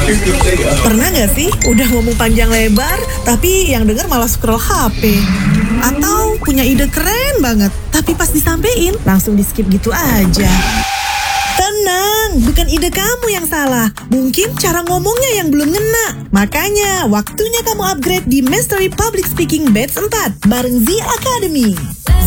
Pernah gak sih udah ngomong panjang lebar, tapi yang denger malah scroll HP? Atau punya ide keren banget, tapi pas disampein langsung di-skip gitu aja? Tenang, bukan ide kamu yang salah. Mungkin cara ngomongnya yang belum ngena. Makanya, waktunya kamu upgrade di Mastery Public Speaking Batch 4 bareng Z Academy.